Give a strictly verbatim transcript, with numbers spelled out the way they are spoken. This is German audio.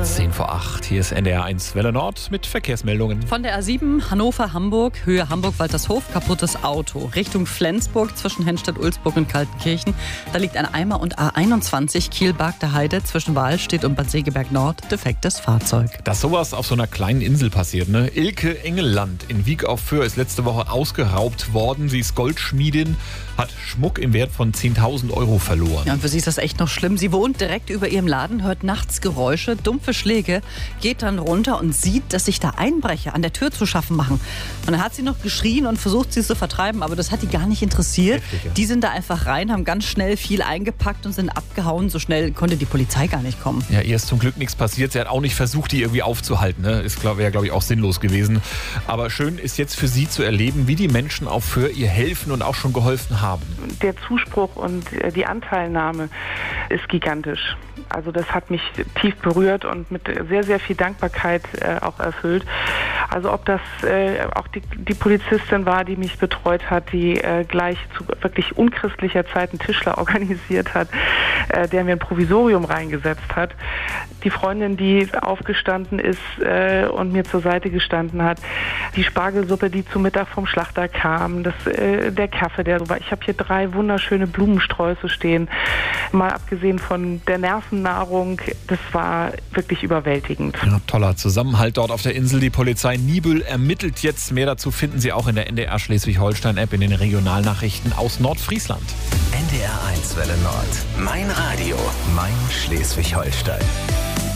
zehn vor acht. Hier ist N D R eins Welle Nord mit Verkehrsmeldungen. Von der A sieben Hannover-Hamburg, Höhe Hamburg-Waltershof, kaputtes Auto. Richtung Flensburg zwischen Henstedt-Ulzburg und Kaltenkirchen. Da liegt ein Eimer und A einundzwanzig Kiel-Bargter Heide zwischen Wahlstedt und Bad Segeberg Nord. Defektes Fahrzeug. Dass sowas auf so einer kleinen Insel passiert, ne? Ilke Engelland in Wiek auf Föhr ist letzte Woche ausgeraubt worden. Sie ist Goldschmiedin, hat Schmuck im Wert von zehntausend Euro verloren. Ja, und für sie ist das echt noch schlimm. Sie wohnt direkt über ihrem Laden, hört nachts Geräusche, dumpfe Schläge, geht dann runter und sieht, dass sich da Einbrecher an der Tür zu schaffen machen. Und dann hat sie noch geschrien und versucht, sie zu vertreiben, aber das hat die gar nicht interessiert. Heftig, ja. Die sind da einfach rein, haben ganz schnell viel eingepackt und sind abgehauen. So schnell konnte die Polizei gar nicht kommen. Ja, ihr ist zum Glück nichts passiert. Sie hat auch nicht versucht, die irgendwie aufzuhalten. Ne? Ist, glaube wäre, glaube ich, auch sinnlos gewesen. Aber schön ist jetzt für sie zu erleben, wie die Menschen auf Föhr ihr helfen und auch schon geholfen haben. Der Zuspruch und die Anteilnahme ist gigantisch. Also das hat mich tief berührt und mit sehr, sehr viel Dankbarkeit äh, auch erfüllt. Also ob das äh, auch die, die Polizistin war, die mich betreut hat, die äh, gleich zu wirklich unchristlicher Zeit einen Tischler organisiert hat, äh, der mir ein Provisorium reingesetzt hat. Die Freundin, die aufgestanden ist äh, und mir zur Seite gestanden hat. Die Spargelsuppe, die zu Mittag vom Schlachter kam. Das, äh, der Kaffee, der so war. Ich habe hier drei wunderschöne Blumensträuße stehen. Mal abgesehen von der Nervennahrung, das war wirklich überwältigend. Ja, toller Zusammenhalt dort auf der Insel. Die Polizei Niebüll ermittelt jetzt. Mehr dazu finden Sie auch in der N D R Schleswig-Holstein-App in den Regionalnachrichten aus Nordfriesland. N D R eins Welle Nord. Mein Radio. Mein Schleswig-Holstein.